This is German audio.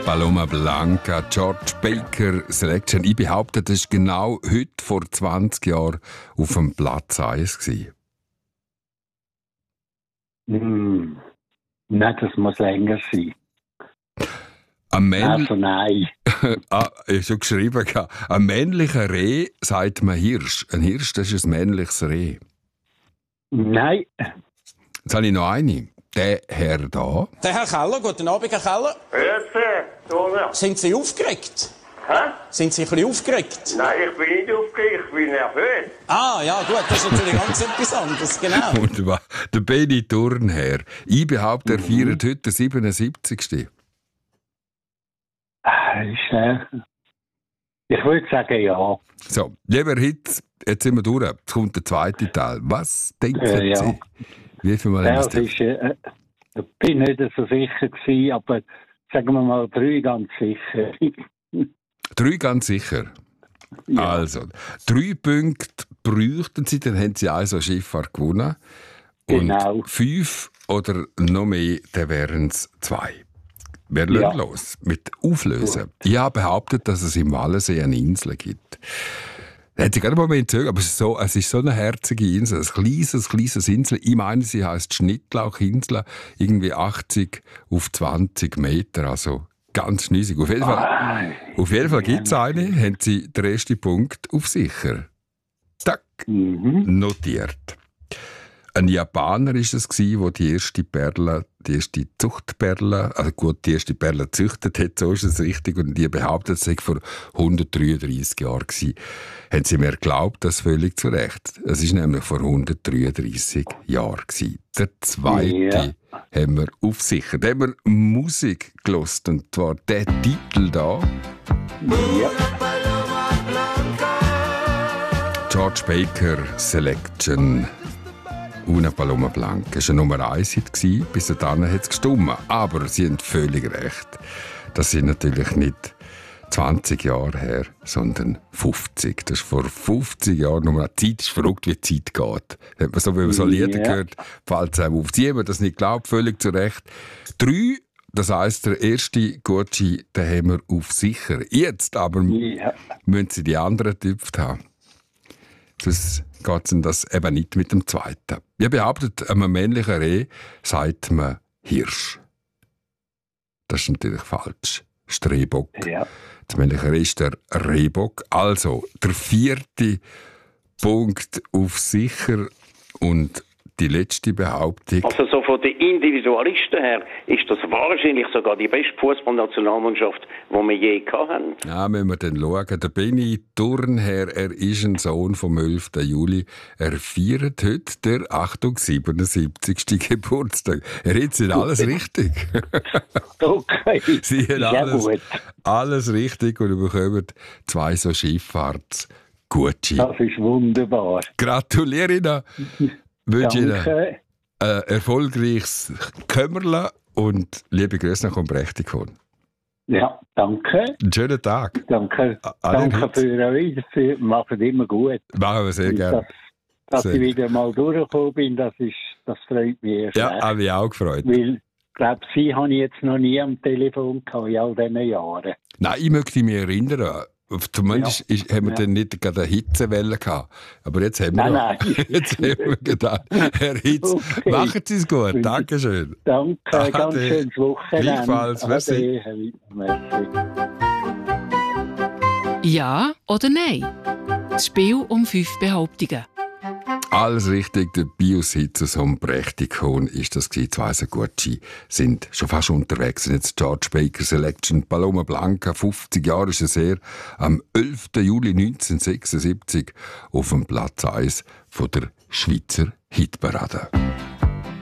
Paloma Blanca, George Baker Selection. Ich behaupte, das war genau heute vor 20 Jahren auf dem Platz 1 gewesen. Nein, das muss länger sein. Also nein. Ich habe schon geschrieben, ein männlicher Reh sagt man Hirsch. Ein Hirsch, das ist ein männliches Reh. Nein. Jetzt habe ich noch eine. Der Herr da. Der Herr Keller, guten Abend, Herr Keller. Grüezi, Sind Sie aufgeregt? Hä? Sind Sie ein bisschen aufgeregt? Nein, ich bin nicht aufgeregt, ich bin nervös. Ah, ja, gut, das ist natürlich ganz etwas anderes, genau. Wunderbar. Der Benny Thurnherr. Ich behaupte, er feiert heute den 77. Ich würde sagen, ja. So, lieber Hitz, jetzt sind wir durch. Jetzt kommt der zweite Teil. Was denken Ja. Sie? Wie viel Mal haben Sie das? Ich bin nicht so sicher gewesen, aber sagen wir mal 3 ganz sicher. 3 ganz sicher. Ja. Also, 3 Punkte bräuchten Sie, dann haben Sie also Schifffahrt gewonnen. Und Genau. 5 oder noch mehr, dann wären es 2. Wir legen los mit Auflösen. Gut. Ich habe behauptet, dass es im Wallensee eine Insel gibt. Da hat sich gerade mal gezögert, aber es ist so eine herzige Insel, ein kleines Insel. Ich meine, sie heisst Schnittlauchinsel, irgendwie 80 auf 20 Meter, also ganz schniesig. Auf jeden Fall gibt es eine, haben Sie den ersten Punkt auf sicher. Tack, notiert. Ein Japaner war es, der die erste Zuchtperle, also gut, die erste Perle gezüchtet hat, so ist es richtig, und die behauptet, es sei vor 133 Jahren gewesen. Haben Sie mir geglaubt, das völlig zu Recht. Es war nämlich vor 133 Jahren gewesen. Der zweite haben wir auf sicher. Da haben wir Musik gehört, und zwar der Titel da. Ja. George Baker Selection. Una Paloma Blanca. Das war eine Nummer 1 Hit, bis dahin hat es gestummt. Aber Sie haben völlig recht. Das sind natürlich nicht 20 Jahre her, sondern 50. Das ist vor 50 Jahren Nummer 1. Die Zeit ist verrückt, wie die Zeit geht. Wenn man so Lieder hört, fällt es einem auf. Sie haben das nicht geglaubt, völlig zu Recht. 3, das heisst, der erste Gucci, den haben wir auf sicher. Jetzt aber müssen Sie die anderen getüpft haben. Sonst geht es das eben nicht mit dem zweiten. Wie behauptet, einem männlichen Reh sagt man Hirsch. Das ist natürlich falsch. Das ist der Rehbock. Ja. Das männliche Reh ist der Rehbock. Also, der 4. Punkt auf sicher und die letzte Behauptung. Also so von den Individualisten her ist das wahrscheinlich sogar die beste Fußballnationalmannschaft, die wir je hatten. Ja, müssen wir dann schauen. Der Benny Thurnherr, er ist ein Sohn vom 11. Juli. Er feiert heute der 77. Geburtstag. Er hat jetzt alles richtig. Okay. Sie haben alles richtig und bekommen 2 so Schifffahrts-Gucci. Das ist wunderbar. Gratuliere Ihnen. Wünsche Ihnen Danke. ein erfolgreiches Kömmerle und liebe Grüße nach Umbrechtikon. Ja, danke. Einen schönen Tag. Danke für euch. Sie machen immer gut. Machen wir sehr gerne. Dass ich wieder mal durchgekommen bin, das freut mich. Ja, habe ich auch gefreut. Weil, ich glaube, Sie habe ich jetzt noch nie am Telefon gehabt, in all diesen Jahren. Nein, ich möchte mich erinnern. Zumindest haben wir dann nicht gerade eine Hitzewelle gehabt. Aber jetzt haben wir Nein. Jetzt haben wir gedacht, Herr Hitz, machen Sie es gut. Dankeschön. Danke, ganz schönes Wochenende. Gleichfalls, merci. Ja oder nein? Das Spiel um 5 Behauptungen. Alles richtig, der Bios-Hit aus Hombrechtikon ist das gewesen. 2 so Gucci sind schon fast unterwegs. Und jetzt George Baker Selection, Paloma Blanca, 50 Jahre ist es her, am 11. Juli 1976 auf dem Platz 1 von der Schweizer Hitparade.